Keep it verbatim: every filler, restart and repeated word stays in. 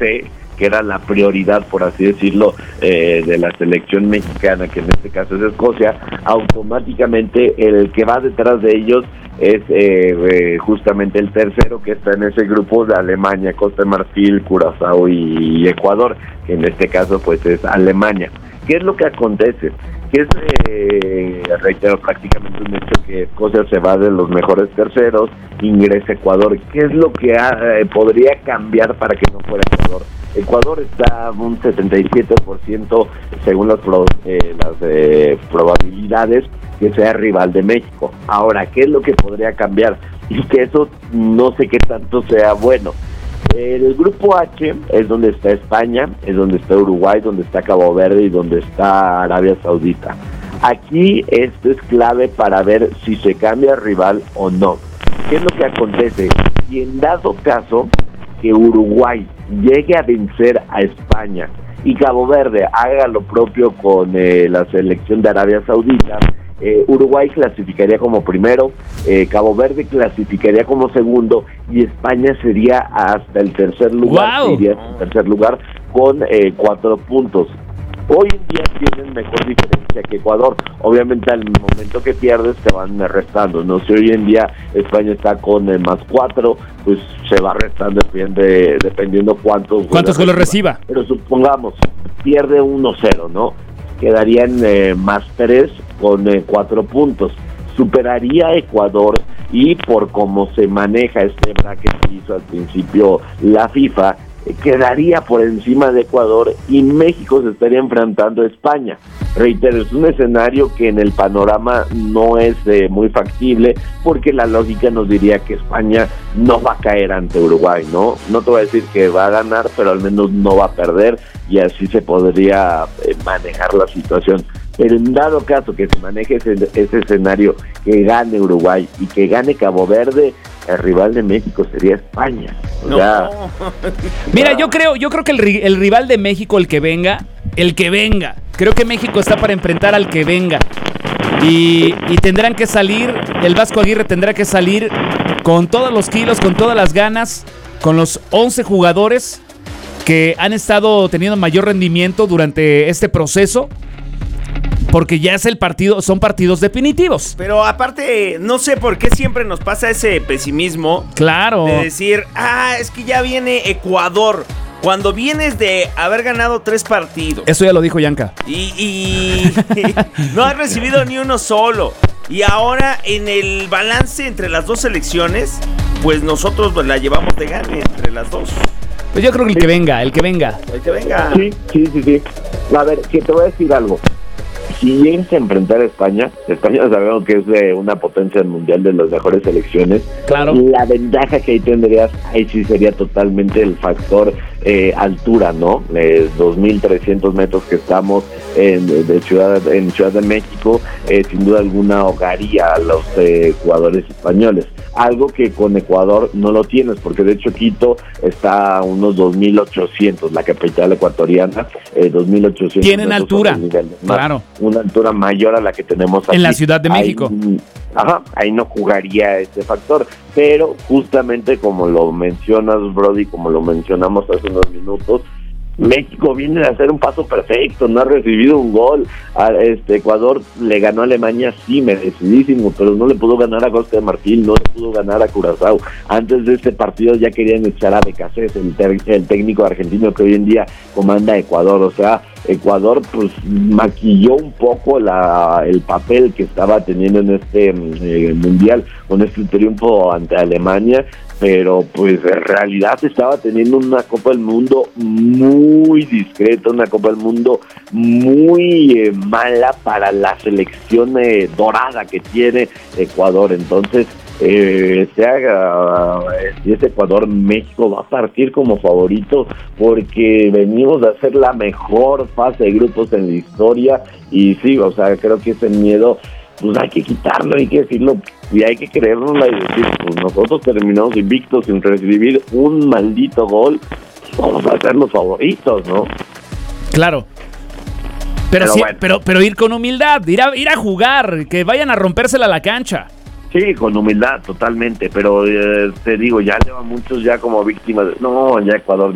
C, que era la prioridad, por así decirlo, eh, de la selección mexicana, que en este caso es Escocia, automáticamente el que va detrás de ellos es eh, eh, justamente el tercero que está en ese grupo de Alemania, Costa de Marfil, Curazao y, y Ecuador, que en este caso pues es Alemania. ¿Qué es lo que acontece? Que es, eh, reitero, prácticamente un hecho que Escocia se va de los mejores terceros, ingresa Ecuador. ¿Qué es lo que ha, eh, podría cambiar para que no fuera Ecuador? Ecuador está un setenta y siete por ciento según las, pro, eh, las eh, probabilidades que sea rival de México. Ahora, ¿qué es lo que podría cambiar? Y que eso no sé qué tanto sea bueno. El grupo H es donde está España, es donde está Uruguay, donde está Cabo Verde y donde está Arabia Saudita. Aquí esto es clave para ver si se cambia rival o no. ¿Qué es lo que acontece? Y en dado caso que Uruguay llegue a vencer a España y Cabo Verde haga lo propio con eh, la selección de Arabia Saudita, eh, Uruguay clasificaría como primero, eh, Cabo Verde clasificaría como segundo y España sería hasta el tercer lugar, wow. iría hasta el tercer lugar con eh, cuatro puntos. Hoy en día tienen mejor diferencia que Ecuador. Obviamente al momento que pierdes te van restando, ¿no? Si hoy en día España está con eh, más cuatro, pues se va restando depende, dependiendo cuántos ¿Cuántos goles reciba? reciba. Pero supongamos, pierde uno cero, ¿no? Quedarían eh, más tres con eh, cuatro puntos. Superaría a Ecuador y por cómo se maneja este bracket que hizo al principio la FIFA, quedaría por encima de Ecuador y México se estaría enfrentando a España. Reitero, es un escenario que en el panorama no es eh, muy factible porque la lógica nos diría que España no va a caer ante Uruguay, ¿no? No te voy a decir que va a ganar, pero al menos no va a perder y así se podría eh, manejar la situación. Pero en dado caso que se maneje ese, ese escenario, que gane Uruguay y que gane Cabo Verde, el rival de México sería España. O no. sea, Mira, yo creo, yo creo que el, el rival de México, el que venga, el que venga. Creo que México está para enfrentar al que venga. Y, y tendrán que salir, el Vasco Aguirre tendrá que salir con todos los kilos, con todas las ganas, con los once jugadores que han estado teniendo mayor rendimiento durante este proceso. Porque ya es el partido, son partidos definitivos. Pero aparte, no sé por qué siempre nos pasa ese pesimismo. Claro. De decir, ah, es que ya viene Ecuador. Cuando vienes de haber ganado tres partidos. Eso ya lo dijo Yanka. Y, y no has recibido ni uno solo. Y ahora en el balance entre las dos selecciones, pues nosotros la llevamos de gane entre las dos. Pues yo creo que el que venga, el que venga. El que venga. Sí, sí, sí, sí. A ver, que te voy a decir algo. Si llegas a enfrentar a España, España sabemos que es de una potencia mundial de las mejores selecciones. Claro. La ventaja que ahí tendrías, ahí sí sería totalmente el factor eh, altura, ¿no? Eh, dos mil trescientos metros que estamos en, de ciudad, en Ciudad de México, eh, sin duda alguna ahogaría a los eh, jugadores españoles. Algo que con Ecuador no lo tienes, porque de hecho Quito está a unos dos mil ochocientos, la capital ecuatoriana, eh, dos mil ochocientos. Tienen altura, más, claro. Una altura mayor a la que tenemos aquí. En la Ciudad de México. Ahí, ajá, ahí no jugaría este factor, pero justamente como lo mencionas, Brody, como lo mencionamos hace unos minutos, México viene a hacer un paso perfecto, no ha recibido un gol. A este Ecuador le ganó a Alemania, sí, merecidísimo, pero no le pudo ganar a Costa de Marfil, no le pudo ganar a Curazao. Antes de este partido ya querían echar a Becasés, el, ter- el técnico argentino que hoy en día comanda Ecuador. O sea, Ecuador pues maquilló un poco la el papel que estaba teniendo en este eh, mundial con este triunfo ante Alemania, pero pues en realidad estaba teniendo una Copa del Mundo muy discreta, una Copa del Mundo muy eh, mala para la selección eh, dorada que tiene Ecuador. Entonces eh, se haga, si es Ecuador, México va a partir como favorito porque venimos a hacer la mejor fase de grupos en la historia y sí, o sea, creo que ese miedo pues hay que quitarlo, hay que decirlo y hay que creérnosla y decir, pues nosotros terminamos invictos sin recibir un maldito gol, vamos a ser los favoritos, ¿no? Claro. Pero Pero sí, bueno. pero, pero ir con humildad, ir a, ir a jugar, que vayan a rompérsela a la cancha. Sí, con humildad, totalmente, pero eh, te digo, ya llevan muchos ya como víctimas, de, no, ya Ecuador